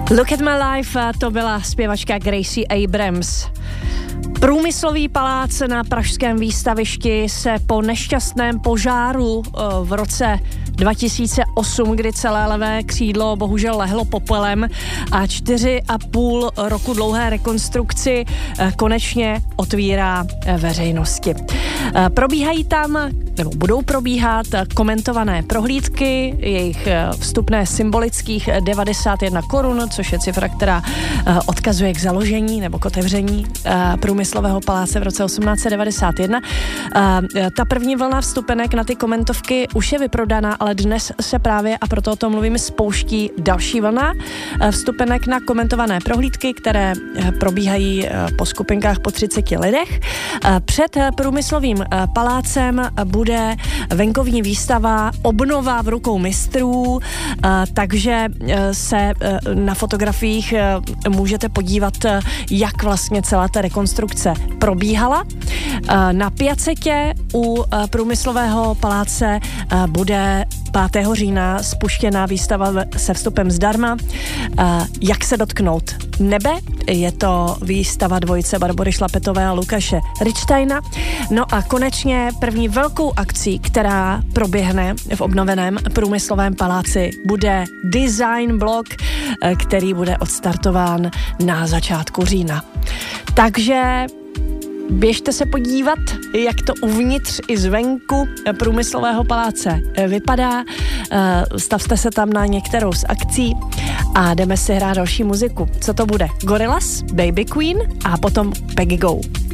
Look at my life, to byla zpěvačka Gracie Abrams. Průmyslový palác na pražském výstavišti se po nešťastném požáru v roce 2008, kdy celé levé křídlo bohužel lehlo popelem a 4,5 roku dlouhé rekonstrukci konečně otvírá veřejnosti. Probíhají tam, nebo budou probíhat komentované prohlídky, jejich vstupné symbolických 91 korun, což je cifra, která odkazuje k založení nebo k otevření Průmyslového paláce v roce 1891. Ta první vlna vstupenek na ty komentovky už je vyprodaná, ale dnes se právě, a proto o tom mluvím, spouští další vlna vstupenek na komentované prohlídky, které probíhají po skupinkách po 30 lidech. Před Průmyslovým palácem bude venkovní výstava Obnova v rukou mistrů, takže se na fotografiích můžete podívat, jak vlastně celá ta rekonstrukce probíhala. Na Piacetě u Průmyslového paláce bude 5. října spuštěná výstava se vstupem zdarma. Jak se dotknout nebe? Je to výstava dvojice Barbory Šlapetové a Lukáše Richsteina. No a konečně první velkou akcí, která proběhne v obnoveném Průmyslovém paláci, bude Design Block, který bude odstartován na začátku října. Takže běžte se podívat, jak to uvnitř i zvenku Průmyslového paláce vypadá. Stavte se tam na některou z akcí a jdeme si hrát další muziku. Co to bude? Gorillaz, Baby Queen a potom Peggy Go.